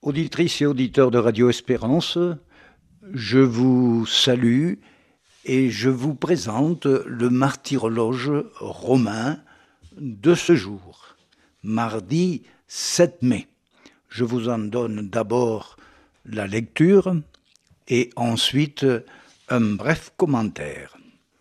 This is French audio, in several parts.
Auditrices et auditeurs de Radio Espérance, je vous salue et je vous présente le martyrologe romain de ce jour, mardi 7 mai. Je vous en donne d'abord la lecture et ensuite un bref commentaire.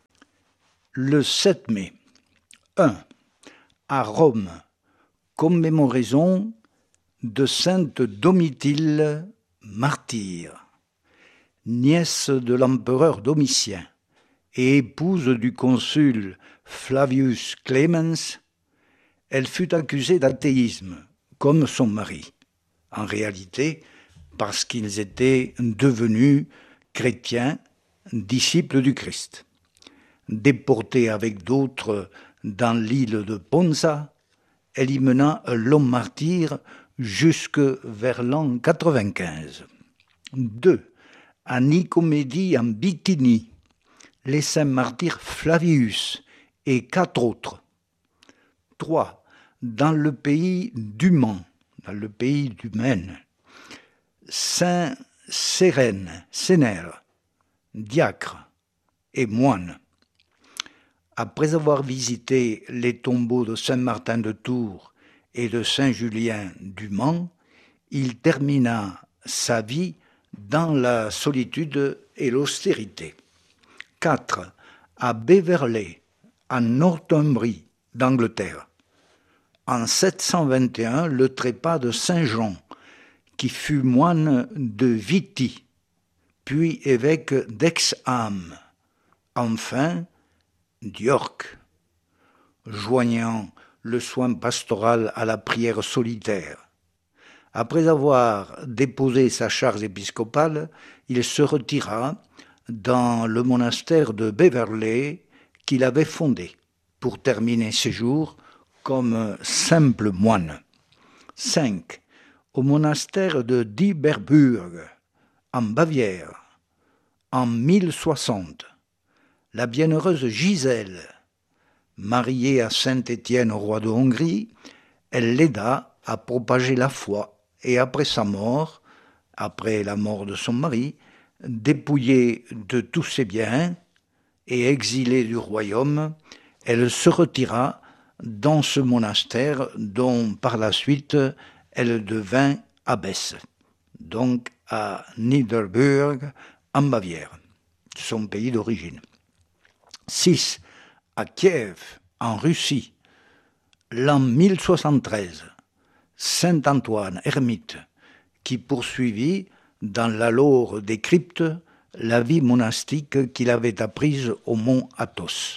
Le 7 mai. 1. À Rome, commémoraison de sainte Domitille, martyre, nièce de l'empereur Domitien et épouse du consul Flavius Clemens. Elle fut accusée d'athéisme, comme son mari, en réalité parce qu'ils étaient devenus chrétiens, disciples du Christ. Déportée avec d'autres dans l'île de Ponza, elle y mena un long martyre jusque vers l'an 95. 2. À Nicomédie en Bithynie, les saints martyrs Flavius et 4 autres. 3. Dans le pays du Mans, dans le pays du Maine, saint Sénère, diacre et moine. Après avoir visité les tombeaux de Saint-Martin de Tours et de Saint-Julien du Mans, il termina sa vie dans la solitude et l'austérité. 4. À Beverley, en Northumbrie d'Angleterre. En 721, le trépas de Saint-Jean, qui fut moine de Viti, puis évêque d'Hexham, enfin d'York, joignant le soin pastoral à la prière solitaire. Après avoir déposé sa charge épiscopale, il se retira dans le monastère de Beverley qu'il avait fondé pour terminer ses jours comme simple moine. 5. Au monastère de Dieberburg, en Bavière, en 1060, la bienheureuse Gisèle, mariée à Saint-Étienne, roi de Hongrie, elle l'aida à propager la foi et après sa mort, après la mort de son mari, dépouillée de tous ses biens et exilée du royaume, elle se retira dans ce monastère dont par la suite elle devint abbesse, donc à Niederburg en Bavière, son pays d'origine. 6. À Kiev, en Russie, l'an 1073, saint Antoine, ermite, qui poursuivit dans la lore des cryptes la vie monastique qu'il avait apprise au mont Athos.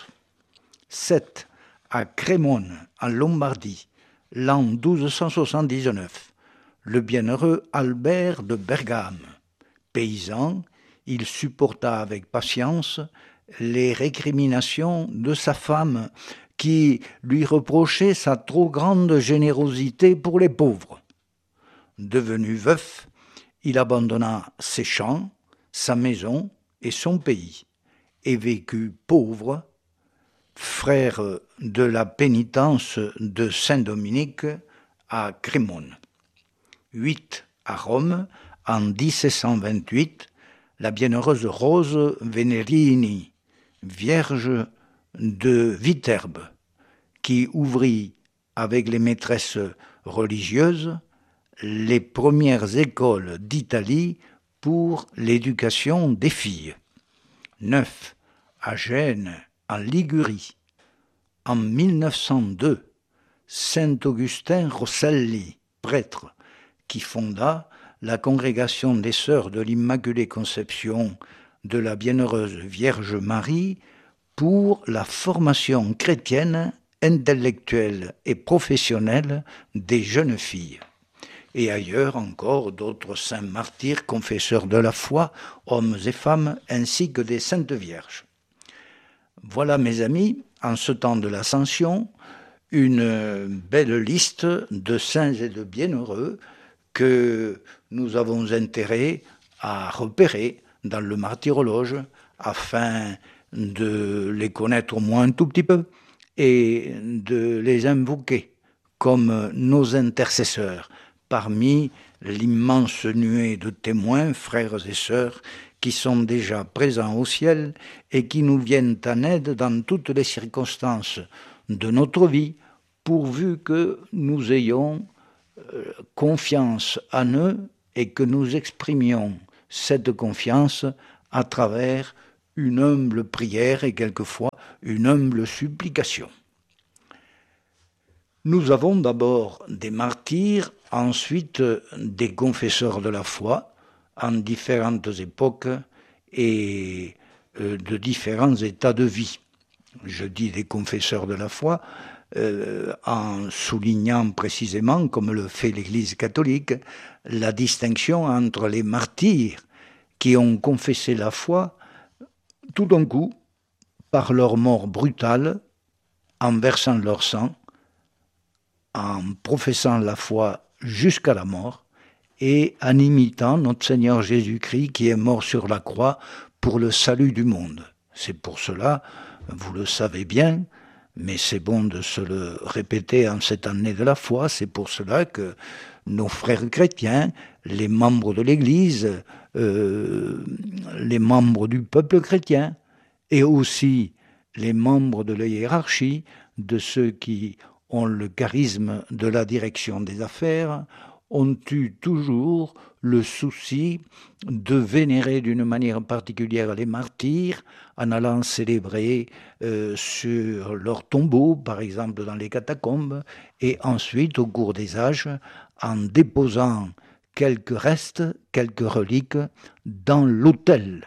7. À Crémone, en Lombardie, l'an 1279, le bienheureux Albert de Bergame, paysan, il supporta avec patience les récriminations de sa femme qui lui reprochait sa trop grande générosité pour les pauvres. Devenu veuf, il abandonna ses champs, sa maison et son pays et vécut pauvre, frère de la pénitence de Saint-Dominique à Crémone. 8. À Rome, en 1728, la bienheureuse Rose Venerini, vierge de Viterbe, qui ouvrit avec les maîtresses religieuses les premières écoles d'Italie pour l'éducation des filles. 9. À Gênes, en Ligurie, en 1902, saint Augustin Rosselli, prêtre, qui fonda la congrégation des Sœurs de l'Immaculée Conception de la Bienheureuse Vierge Marie pour la formation chrétienne, intellectuelle et professionnelle des jeunes filles. Et ailleurs encore d'autres saints martyrs, confesseurs de la foi, hommes et femmes, ainsi que des saintes vierges. Voilà, mes amis, en ce temps de l'Ascension, une belle liste de saints et de bienheureux que nous avons intérêt à repérer dans le martyrologe afin de les connaître au moins un tout petit peu et de les invoquer comme nos intercesseurs parmi l'immense nuée de témoins, frères et sœurs, qui sont déjà présents au ciel et qui nous viennent en aide dans toutes les circonstances de notre vie, pourvu que nous ayons confiance en eux et que nous exprimions cette confiance à travers une humble prière et quelquefois une humble supplication. Nous avons d'abord des martyrs, ensuite des confesseurs de la foi, en différentes époques et de différents états de vie. Je dis des confesseurs de la foi en soulignant précisément, comme le fait l'Église catholique, la distinction entre les martyrs qui ont confessé la foi tout d'un coup par leur mort brutale, en versant leur sang, en professant la foi jusqu'à la mort, et en imitant notre Seigneur Jésus-Christ qui est mort sur la croix pour le salut du monde. C'est pour cela, vous le savez bien, mais c'est bon de se le répéter en cette année de la foi, c'est pour cela que nos frères chrétiens, les membres de l'Église, les membres du peuple chrétien, et aussi les membres de la hiérarchie, de ceux qui ont le charisme de la direction des affaires, ont eu toujours le souci de vénérer d'une manière particulière les martyrs en allant célébrer sur leur tombeau, par exemple dans les catacombes, et ensuite, au cours des âges, en déposant quelques restes, quelques reliques dans l'autel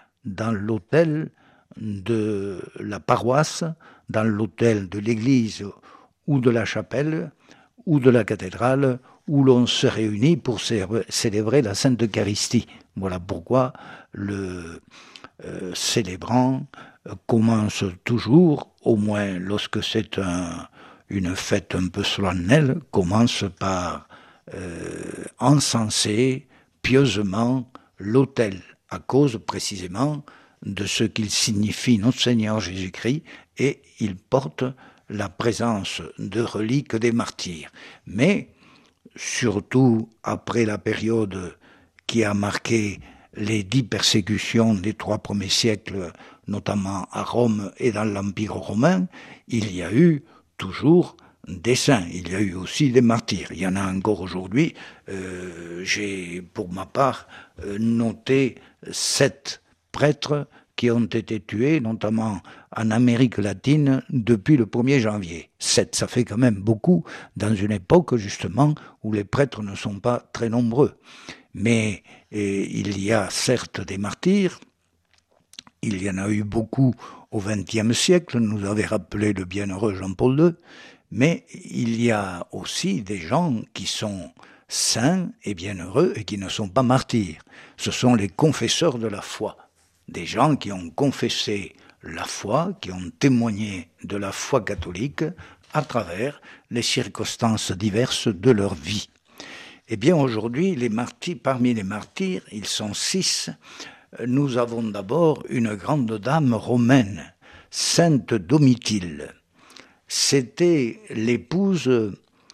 de la paroisse, dans l'autel de l'église ou de la chapelle ou de la cathédrale, où l'on se réunit pour célébrer la Sainte Eucharistie. Voilà pourquoi le célébrant commence toujours, au moins lorsque c'est une fête un peu solennelle, commence par encenser pieusement l'autel, à cause précisément de ce qu'il signifie notre Seigneur Jésus-Christ, et il porte la présence de reliques des martyrs. Mais surtout après la période qui a marqué les 10 persécutions des 3 premiers siècles, notamment à Rome et dans l'Empire romain, il y a eu toujours des saints, il y a eu aussi des martyrs. Il y en a encore aujourd'hui. J'ai, pour ma part, noté 7 prêtres qui ont été tués, notamment en Amérique latine, depuis le 1er janvier. 7, ça fait quand même beaucoup, dans une époque, justement, où les prêtres ne sont pas très nombreux. Mais il y a certes des martyrs, il y en a eu beaucoup au XXe siècle, nous avait rappelé le bienheureux Jean-Paul II, mais il y a aussi des gens qui sont saints et bienheureux et qui ne sont pas martyrs. Ce sont les confesseurs de la foi. Des gens qui ont confessé la foi, qui ont témoigné de la foi catholique à travers les circonstances diverses de leur vie. Eh bien aujourd'hui, parmi les martyrs, ils sont 6. Nous avons d'abord une grande dame romaine, Sainte Domitille. C'était l'épouse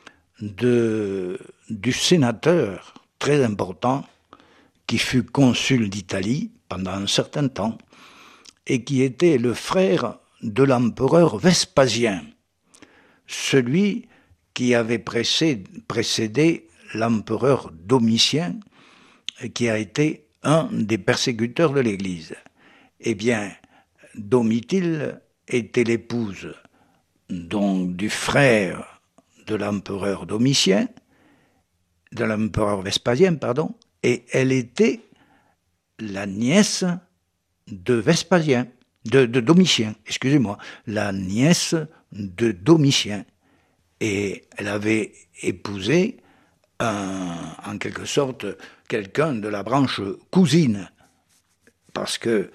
du sénateur très important qui fut consul d'Italie pendant un certain temps, et qui était le frère de l'empereur Vespasien, celui qui avait précédé l'empereur Domitien, qui a été un des persécuteurs de l'Église. Eh bien, Domitille était l'épouse donc du frère de l'empereur Vespasien, et elle était la nièce de Vespasien, de Domitien, la nièce de Domitien. Et elle avait épousé en quelque sorte quelqu'un de la branche cousine, parce que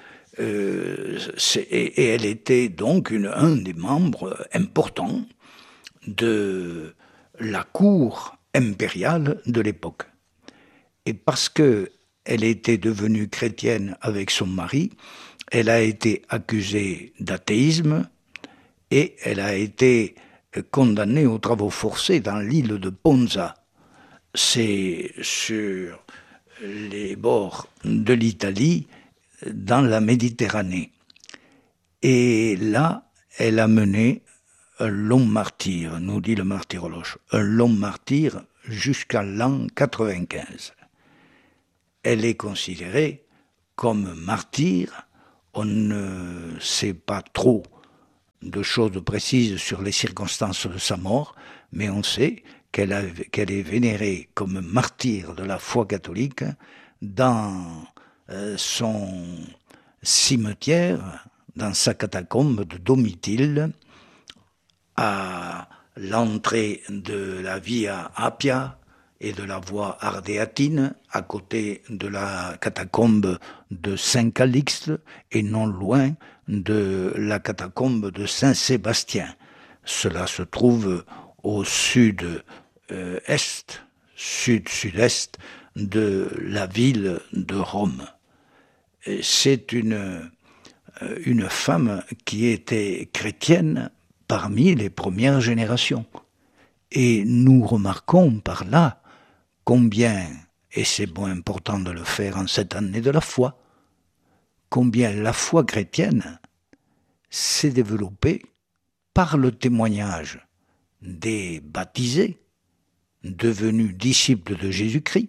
et elle était donc un des membres importants de la cour impériale de l'époque. Et parce qu'elle était devenue chrétienne avec son mari, elle a été accusée d'athéisme et elle a été condamnée aux travaux forcés dans l'île de Ponza. c'est sur les bords de l'Italie, dans la Méditerranée. Et là, elle a mené un long martyre, nous dit le martyrologe, un long martyre jusqu'à l'an 95. Elle est considérée comme martyr. On ne sait pas trop de choses précises sur les circonstances de sa mort, mais on sait qu'elle est vénérée comme martyr de la foi catholique dans son cimetière, dans sa catacombe de Domitille, à l'entrée de la Via Appia et de la voie ardéatine, à côté de la catacombe de Saint-Calixte et non loin de la catacombe de Saint-Sébastien. Cela se trouve au sud-est, sud-sud-est de la ville de Rome. C'est une femme qui était chrétienne parmi les premières générations. Et nous remarquons par là combien, et c'est bon important de le faire en cette année de la foi, combien la foi chrétienne s'est développée par le témoignage des baptisés, devenus disciples de Jésus-Christ,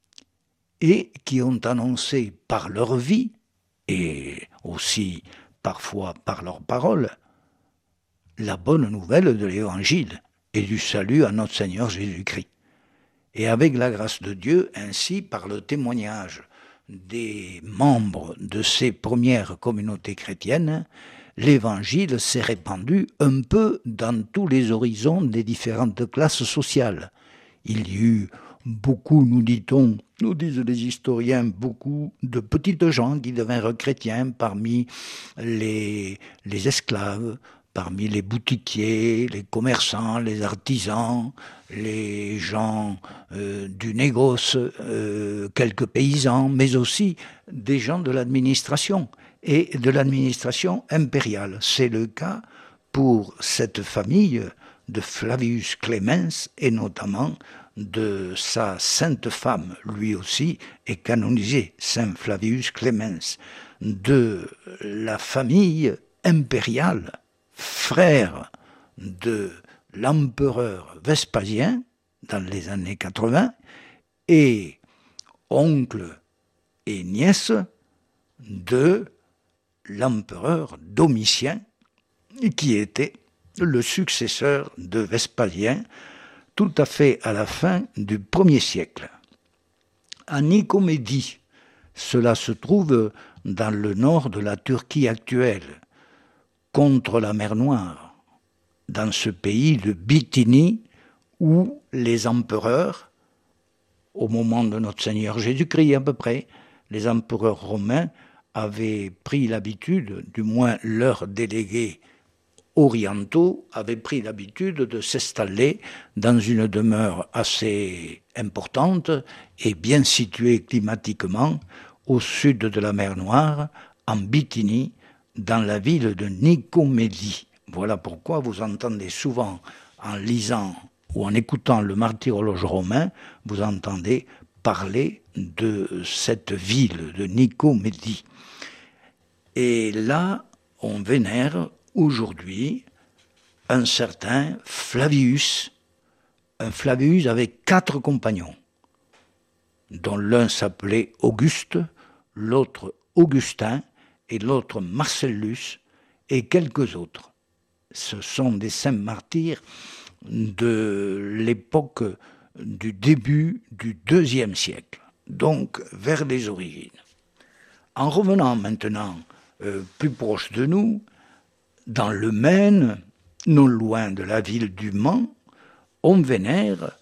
et qui ont annoncé par leur vie, et aussi parfois par leurs paroles, la bonne nouvelle de l'Évangile et du salut à notre Seigneur Jésus-Christ. Et avec la grâce de Dieu, ainsi par le témoignage des membres de ces premières communautés chrétiennes, l'Évangile s'est répandu un peu dans tous les horizons des différentes classes sociales. Il y eut beaucoup, nous dit-on, nous disent les historiens, beaucoup de petites gens qui devinrent chrétiens parmi les esclaves, parmi les boutiquiers, les commerçants, les artisans, les gens du négoce, quelques paysans, mais aussi des gens de l'administration et de l'administration impériale. C'est le cas pour cette famille de Flavius Clemens et notamment de sa sainte femme, lui aussi est canonisé, Saint Flavius Clemens, de la famille impériale, frère de l'empereur Vespasien dans les années 80 et oncle et nièce de l'empereur Domitien qui était le successeur de Vespasien tout à fait à la fin du 1er siècle. À Nicomédie, cela se trouve dans le nord de la Turquie actuelle, contre la mer Noire, dans ce pays de Bithynie où les empereurs, au moment de notre Seigneur Jésus-Christ à peu près, les empereurs romains avaient pris l'habitude, du moins leurs délégués orientaux avaient pris l'habitude de s'installer dans une demeure assez importante et bien située climatiquement au sud de la mer Noire, en Bithynie, dans la ville de Nicomédie. Voilà pourquoi vous entendez souvent, en lisant ou en écoutant le martyrologe romain, vous entendez parler de cette ville de Nicomédie. Et là, on vénère aujourd'hui un certain Flavius, un Flavius avec 4 compagnons, dont l'un s'appelait Auguste, l'autre Augustin et l'autre Marcellus et quelques autres. Ce sont des saints martyrs de l'époque du début du IIe siècle, donc vers les origines. En revenant maintenant plus proche de nous, dans le Maine, non loin de la ville du Mans, on vénère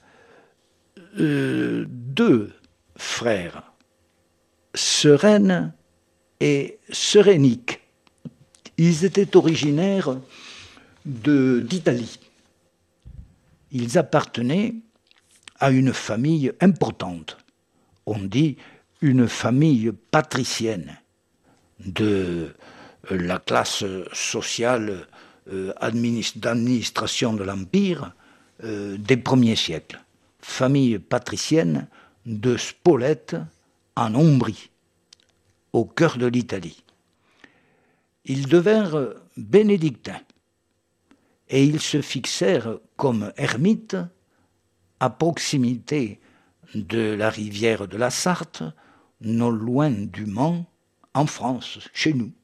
2 frères, Sereine et Serénique. Ils étaient originaires d'Italie. Ils appartenaient à une famille importante. On dit une famille patricienne de la classe sociale d'administration de l'Empire des premiers siècles. famille patricienne de Spolète en Ombrie, au cœur de l'Italie. Ils devinrent bénédictins et ils se fixèrent comme ermites à proximité de la rivière de la Sarthe, non loin du Mans, en France, chez nous.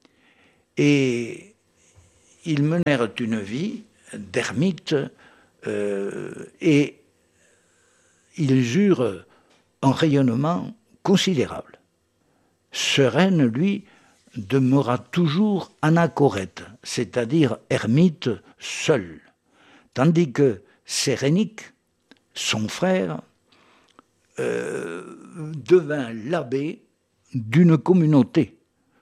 Et ils menèrent une vie d'ermites et ils eurent un rayonnement considérable. Sereine, lui, demeura toujours anachorète, c'est-à-dire ermite seul, tandis que Sérénique, son frère, devint l'abbé d'une communauté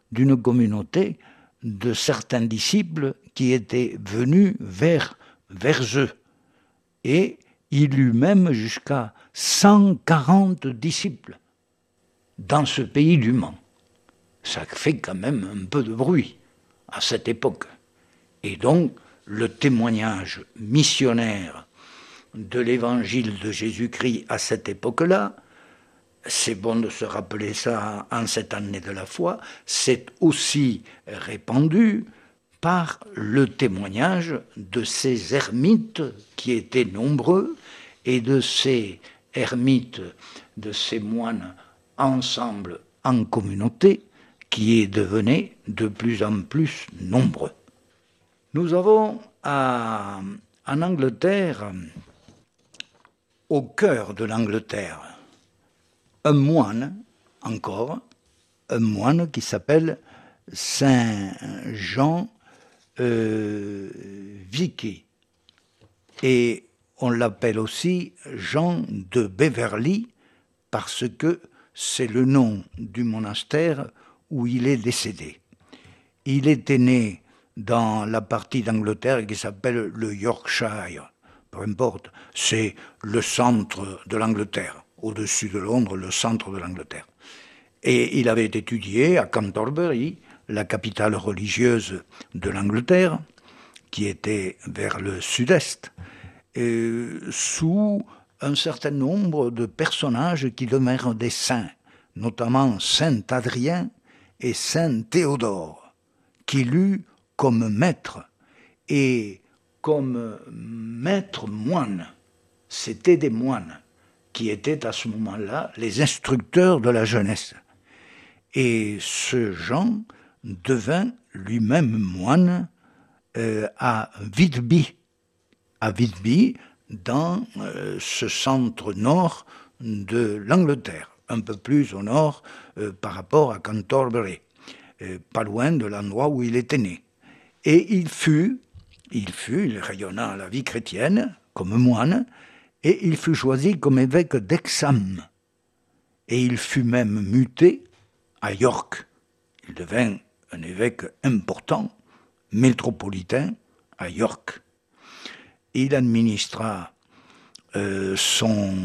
de certains disciples qui étaient venus vers eux. Et il eut même jusqu'à 140 disciples dans ce pays du Mans. Ça fait quand même un peu de bruit à cette époque. Et donc, le témoignage missionnaire de l'évangile de Jésus-Christ à cette époque-là, c'est bon de se rappeler ça en cette année de la foi, c'est aussi répandu par le témoignage de ces ermites qui étaient nombreux et de ces ermites, de ces moines ensemble en communauté qui devenaient de plus en plus nombreux. Nous avons en Angleterre, au cœur de l'Angleterre, un moine encore, un moine qui s'appelle Saint Jean Vicky. Et on l'appelle aussi Jean de Beverly parce que c'est le nom du monastère où il est décédé. Il était né dans la partie d'Angleterre qui s'appelle le Yorkshire. Peu importe, c'est le centre de l'Angleterre, au-dessus de Londres, le centre de l'Angleterre. Et il avait étudié à Canterbury, la capitale religieuse de l'Angleterre, qui était vers le sud-est, sous un certain nombre de personnages qui demeurent des saints, notamment Saint Adrien et Saint Théodore, qu'il eut comme maître et comme maître moine. C'était des moines qui étaient à ce moment-là les instructeurs de la jeunesse. Et ce Jean devint lui-même moine à Whitby, dans ce centre nord de l'Angleterre, un peu plus au nord par rapport à Canterbury, pas loin de l'endroit où il était né. Et il rayonna à la vie chrétienne comme moine, et il fut choisi comme évêque d'Hexham. Et il fut même muté à York. Il devint un évêque important, métropolitain, à York. Il administra son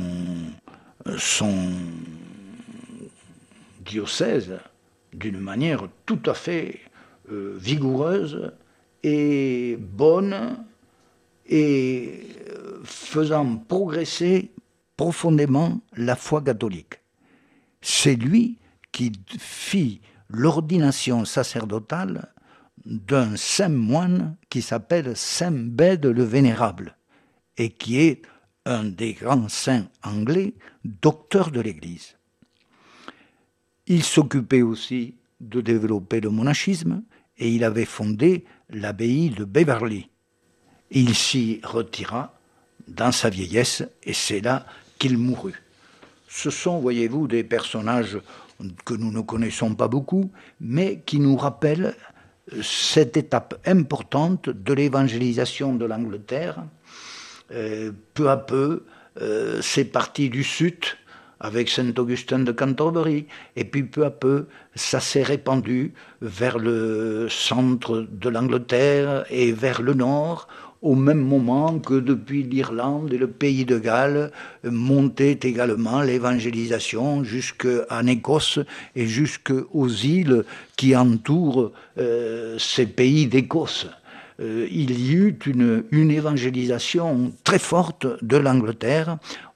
diocèse d'une manière tout à fait vigoureuse et bonne, et faisant progresser profondément la foi catholique. C'est lui qui fit l'ordination sacerdotale d'un saint moine qui s'appelle Saint Bède le Vénérable et qui est un des grands saints anglais, docteur de l'Église. Il s'occupait aussi de développer le monachisme et il avait fondé l'abbaye de Beverly. Il s'y retira dans sa vieillesse et c'est là qu'il mourut. Ce sont, voyez-vous, des personnages que nous ne connaissons pas beaucoup, mais qui nous rappellent cette étape importante de l'évangélisation de l'Angleterre. Peu à peu, c'est parti du sud avec Saint Augustin de Canterbury, et puis peu à peu, ça s'est répandu vers le centre de l'Angleterre et vers le nord, au même moment que depuis l'Irlande et le pays de Galles montait également l'évangélisation jusqu'en Écosse et jusqu'aux îles qui entourent ces pays d'Écosse. Il y eut une évangélisation très forte de l'Angleterre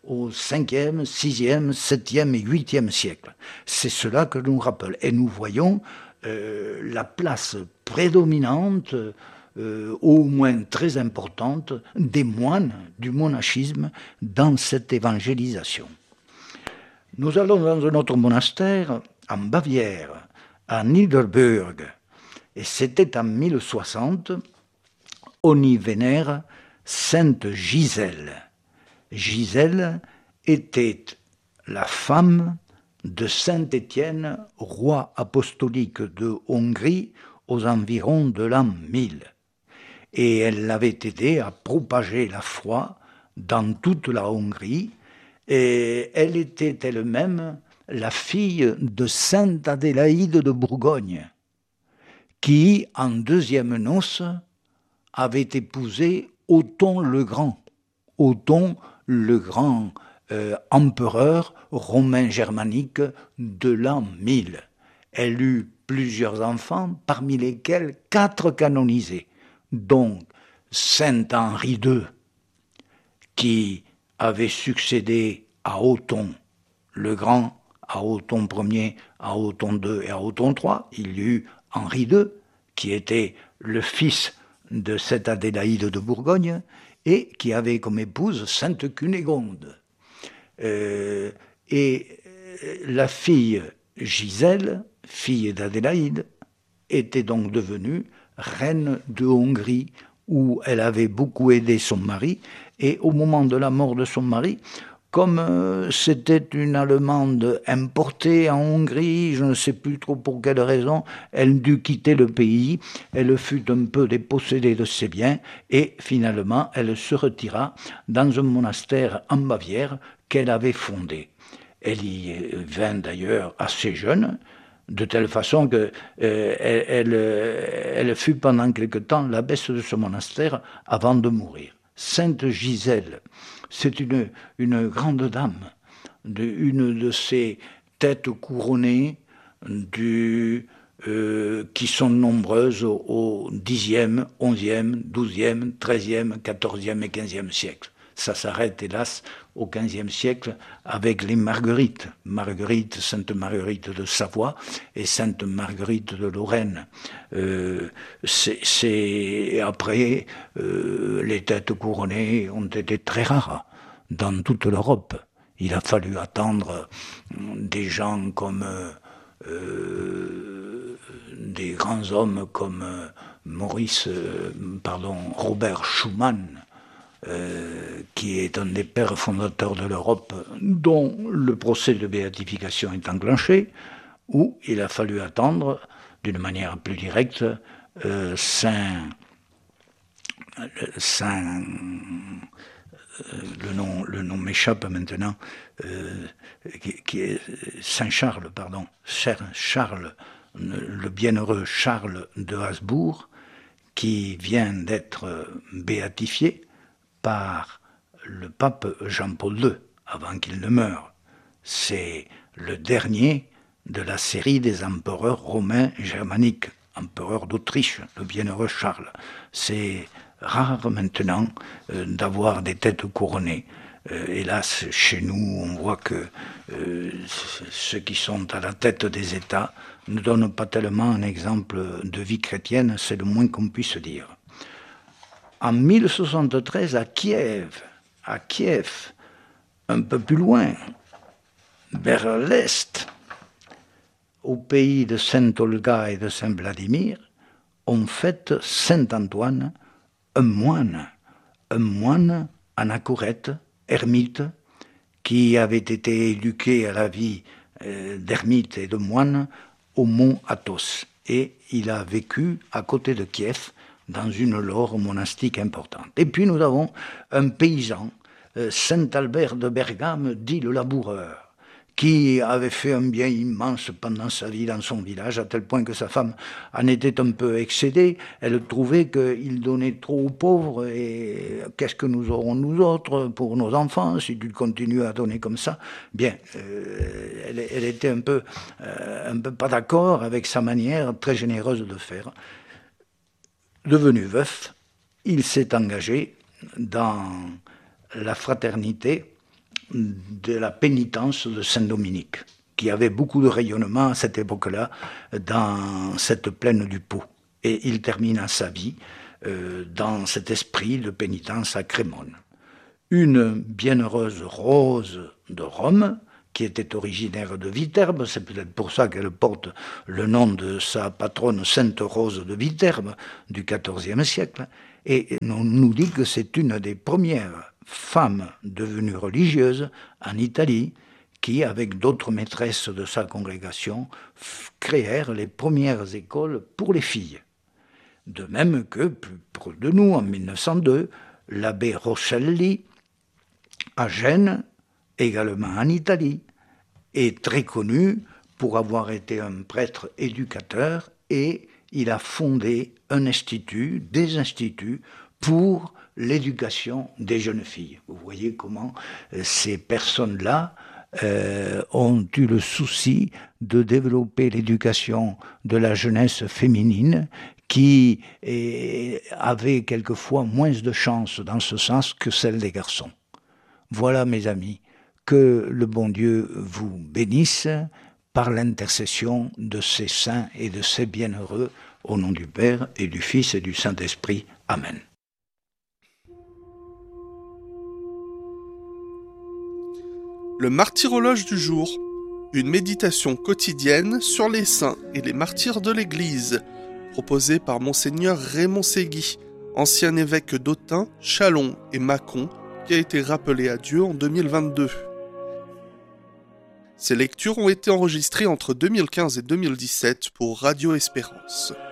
au 5e, 6e, 7e et 8e siècle. C'est cela que nous rappelle. Et nous voyons la place prédominante, au moins très importante, des moines du monachisme dans cette évangélisation. Nous allons dans un autre monastère, en Bavière, à Niederburg, et c'était en 1060, on y vénère Sainte Gisèle. Gisèle était la femme de Saint Étienne, roi apostolique de Hongrie, aux environs de l'an 1000. Et elle l'avait aidé à propager la foi dans toute la Hongrie, et elle était elle-même la fille de Sainte Adélaïde de Bourgogne, qui, en deuxième noces, avait épousé Othon le Grand. Othon le Grand, empereur romain germanique de l'an 1000. Elle eut plusieurs enfants, parmi lesquels 4 canonisés, dont Saint Henri II, qui avait succédé à Othon le Grand, à Othon Ier, à Othon II et à Othon III. Il y eut Henri II, qui était le fils de cette Adélaïde de Bourgogne, et qui avait comme épouse Sainte Cunégonde. Et la fille Gisèle, fille d'Adélaïde, était donc devenue reine de Hongrie, où elle avait beaucoup aidé son mari, et au moment de la mort de son mari, comme c'était une Allemande importée en Hongrie, je ne sais plus trop pour quelle raison, elle dut quitter le pays, elle fut un peu dépossédée de ses biens, et finalement elle se retira dans un monastère en Bavière qu'elle avait fondé. Elle y vint d'ailleurs assez jeune, de telle façon que elle fut pendant quelque temps l'abbesse de ce monastère avant de mourir. Sainte Gisèle, c'est une grande dame, une de ces têtes couronnées qui sont nombreuses au 10e, 11e, 12e, 13e, 14e et 15e siècle. Ça s'arrête, hélas, au XVe siècle avec les Marguerites. Sainte Marguerite de Savoie et Sainte Marguerite de Lorraine. Après, les têtes couronnées ont été très rares dans toute l'Europe. Il a fallu attendre des gens comme des grands hommes comme Robert Schumann, qui est un des pères fondateurs de l'Europe, dont le procès de béatification est enclenché, où il a fallu attendre, d'une manière plus directe, le nom m'échappe maintenant, qui est Saint Charles, Charles, le bienheureux Charles de Habsbourg, qui vient d'être béatifié par le pape Jean-Paul II, avant qu'il ne meure. C'est le dernier de la série des empereurs romains germaniques, empereur d'Autriche, le bienheureux Charles. C'est rare maintenant d'avoir des têtes couronnées. Hélas, chez nous, on voit que ceux qui sont à la tête des États ne donnent pas tellement un exemple de vie chrétienne, c'est le moins qu'on puisse dire. En 1073, à Kiev, un peu plus loin, vers l'est, au pays de Saint Olga et de Saint Vladimir, on fête Saint Antoine, un moine anachorète, ermite, qui avait été éduqué à la vie d'ermite et de moine au mont Athos. Et il a vécu à côté de Kiev, dans une lore monastique importante. Et puis nous avons un paysan, Saint Albert de Bergame, dit le laboureur, qui avait fait un bien immense pendant sa vie dans son village, à tel point que sa femme en était un peu excédée. Elle trouvait qu'il donnait trop aux pauvres, et qu'est-ce que nous aurons nous autres pour nos enfants si tu continues à donner comme ça. Bien, elle était un peu pas d'accord avec sa manière très généreuse de faire. Devenu veuf, il s'est engagé dans la fraternité de la pénitence de Saint-Dominique, qui avait beaucoup de rayonnement à cette époque-là dans cette plaine du Pô. Et il termina sa vie dans cet esprit de pénitence à Crémone. Une bienheureuse Rose de Rome, qui était originaire de Viterbe, c'est peut-être pour ça qu'elle porte le nom de sa patronne Sainte Rose de Viterbe du XIVe siècle, et on nous dit que c'est une des premières femmes devenues religieuses en Italie, qui, avec d'autres maîtresses de sa congrégation, créèrent les premières écoles pour les filles. De même que, plus proche de nous, en 1902, l'abbé Roscelli, à Gênes, également en Italie, est très connu pour avoir été un prêtre éducateur, et il a fondé des instituts pour l'éducation des jeunes filles. Vous voyez comment ces personnes-là ont eu le souci de développer l'éducation de la jeunesse féminine, qui avait quelquefois moins de chances dans ce sens que celle des garçons. Voilà, mes amis, que le bon Dieu vous bénisse par l'intercession de ces saints et de ces bienheureux, au nom du Père et du Fils et du Saint-Esprit. Amen. Le martyrologe du jour, une méditation quotidienne sur les saints et les martyrs de l'Église, proposée par Monseigneur Raymond Ségui, ancien évêque d'Autun, Châlons et Mâcon, qui a été rappelé à Dieu en 2022. Ces lectures ont été enregistrées entre 2015 et 2017 pour Radio Espérance.